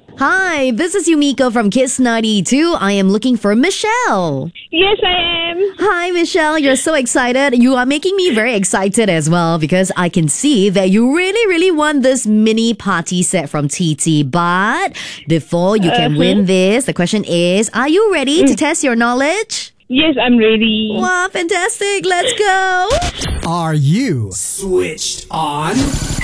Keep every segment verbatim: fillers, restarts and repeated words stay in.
Hi, this is Yumiko from Kiss ninety-two. I am looking for Michelle. Yes, I am. Hi, Michelle. You're so excited. You are making me very excited as well because I can see that you really, really want this mini party set from T T. But before you can Uh-huh. win this, the question is, are you ready to test your knowledge? Yes, I'm ready. Wow, fantastic. Let's go. Are you switched on?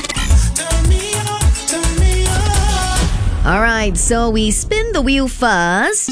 All right, so we spin the wheel first.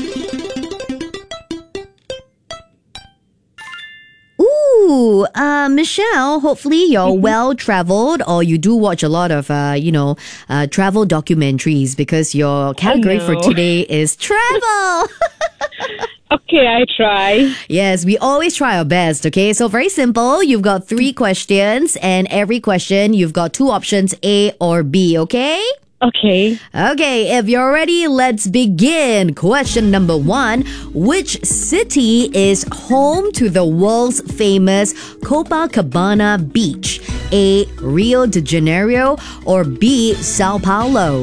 Ooh, uh, Michelle, hopefully you're well traveled or you do watch a lot of, uh, you know, uh, travel documentaries because your category no. for today is travel. Okay, I try. Yes, we always try our best, okay? So very simple. You've got three questions and every question you've got two options, A or B, okay? Okay. Okay, if you're ready, let's begin. Question number one. Which city is home to the world's famous Copacabana Beach? A. Rio de Janeiro or B. Sao Paulo?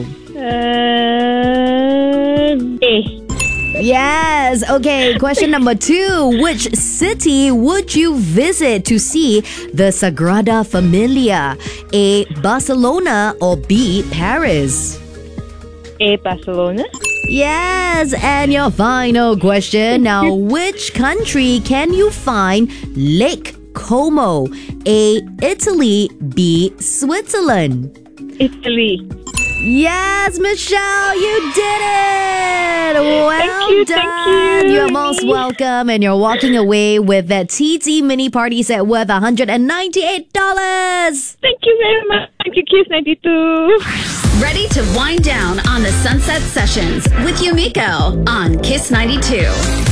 Uh, A. Yes. Okay, question number two. Which city would you visit to see the Sagrada Familia? A. Barcelona or B. Paris? A. Barcelona. Yes, and your final question. Now, which country can you find Lake Como? A. Italy, B. Switzerland. Italy. Yes, Michelle, you did it! Well Thank you, done. thank you. You're most welcome, and you're walking away with that T T mini party set worth one hundred ninety-eight dollars. Thank you very much. Thank you, Kiss ninety-two. Ready to wind down on the Sunset Sessions with Yumiko on Kiss ninety-two.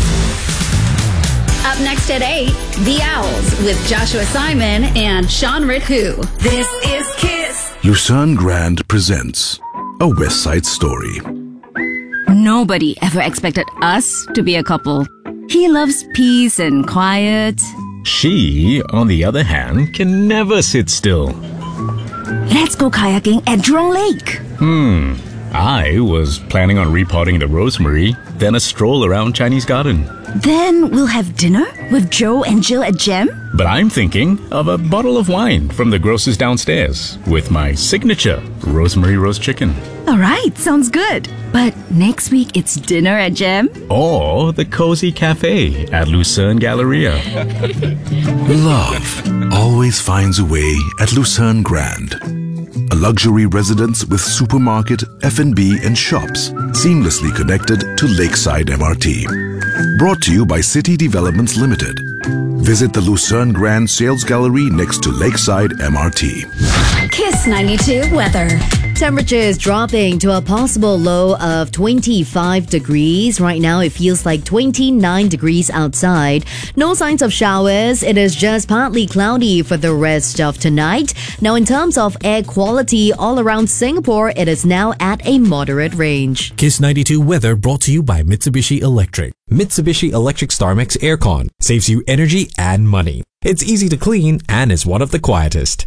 Up next at eight, The Owls with Joshua Simon and Sean Rithu. This is Kiss. Lucerne Grand presents A West Side Story. Nobody ever expected us to be a couple. He loves peace and quiet. She, on the other hand, can never sit still. Let's go kayaking at Jurong Lake. Hmm. I was planning on repotting the rosemary, then a stroll around Chinese Garden. Then we'll have dinner with Joe and Jill at Gem. But I'm thinking of a bottle of wine from the grocer's downstairs with my signature rosemary roast chicken. All right, sounds good. But next week it's dinner at Gem. Or the cozy cafe at Lucerne Galleria. Love always finds a way at Lucerne Grand. A luxury residence with supermarket, F and B and shops seamlessly connected to Lakeside M R T. Brought to you by City Developments Limited. Visit the Lucerne Grand Sales Gallery next to Lakeside M R T. Kiss ninety-two weather. Temperature is dropping to a possible low of twenty-five degrees. Right now, it feels like twenty-nine degrees outside. No signs of showers. It is just partly cloudy for the rest of tonight. Now, in terms of air quality, all around Singapore, it is now at a moderate range. Kiss ninety-two weather brought to you by Mitsubishi Electric. Mitsubishi Electric StarMax Aircon saves you energy and money. It's easy to clean and is one of the quietest.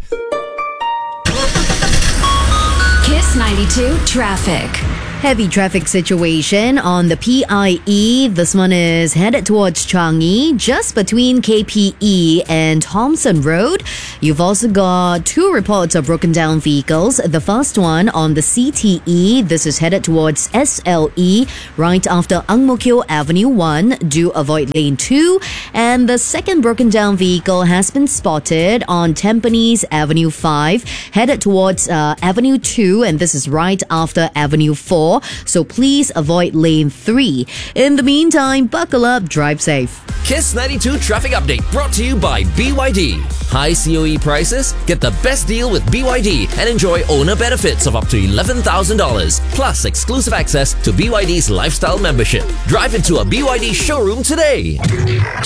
Kiss ninety-two traffic. Heavy traffic situation on the P I E. This one is headed towards Changi, just between K P E and Thomson Road. You've also got two reports of broken down vehicles. The first one on the C T E. This is headed towards S L E, right after Ang Mo Kio Avenue one. Do avoid lane two. And the second broken down vehicle has been spotted on Tampines Avenue five, headed towards uh, Avenue two, and this is right after Avenue four. So please avoid lane three. In the meantime, buckle up, drive safe. Kiss ninety-two traffic update brought to you by B Y D. High C O E prices? Get the best deal with B Y D and enjoy owner benefits of up to eleven thousand dollars, plus exclusive access to B Y D's lifestyle membership. Drive into a B Y D showroom today.